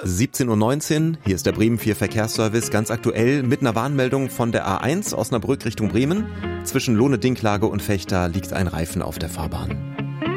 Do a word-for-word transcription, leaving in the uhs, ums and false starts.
siebzehn Uhr neunzehn, hier ist der Bremen vier Verkehrsservice, ganz aktuell mit einer Warnmeldung von der A eins Osnabrück Richtung Bremen. Zwischen Lohne-Dinklage und Vechta liegt ein Reifen auf der Fahrbahn.